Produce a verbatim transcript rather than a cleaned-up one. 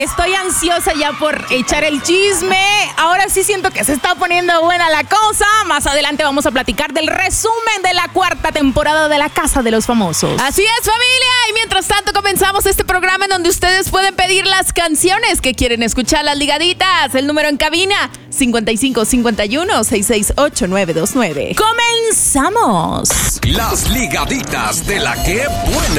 Estoy ansiosa ya por echar el chisme. Ahora sí siento que se está poniendo buena la cosa. Más adelante vamos a platicar del resumen de la cuarta temporada de La Casa de los Famosos. Así es, familia. Y mientras tanto comenzamos este programa en donde ustedes pueden pedir las canciones que quieren escuchar, las ligaditas. El número en cabina, cincuenta y cinco cincuenta y uno, sesenta y seis ocho nueve dos nueve. ¡Comenzamos! Las ligaditas de La Que Buena.